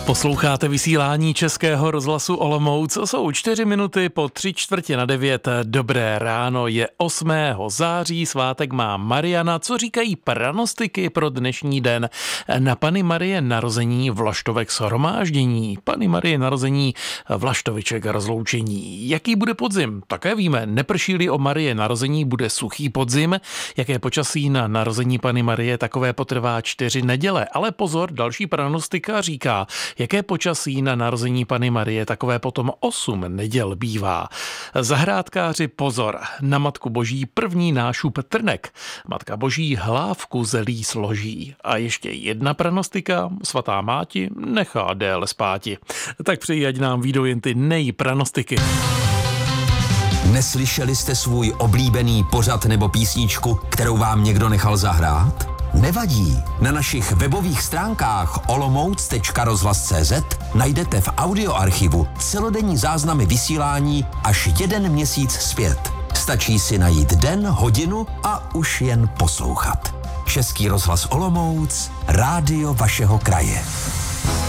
Posloucháte vysílání Českého rozhlasu Olomouc. Jsou 4 minuty po 8:45. Dobré ráno, je 8. září, svátek má Mariana. Co říkají pranostiky pro dnešní den? Na Panny Marie narození Vlaštovek shromáždění, Panny Marie narození Vlaštoviček rozloučení. Jaký bude podzim? Také víme. Neprší-li o Marie narození, bude suchý podzim. Jaké počasí na narození Panny Marie? Takové potrvá 4 neděle. Ale pozor, další pranostika říká, jaké počasí na narození Panny Marie, takové potom 8 neděl bývá. Zahrádkáři pozor, na Matku Boží první nášup trnek. Matka Boží hlávku zelí složí. A ještě jedna pranostika, svatá máti nechá déle spáti. Tak přeji, ať nám vyjdou jen ty nejpranostiky. Neslyšeli jste svůj oblíbený pořad nebo písničku, kterou vám někdo nechal zahrát? Nevadí, na našich webových stránkách olomouc.rozhlas.cz najdete v audioarchivu celodenní záznamy vysílání až 1 měsíc zpět. Stačí si najít den, hodinu a už jen poslouchat. Český rozhlas Olomouc, rádio vašeho kraje.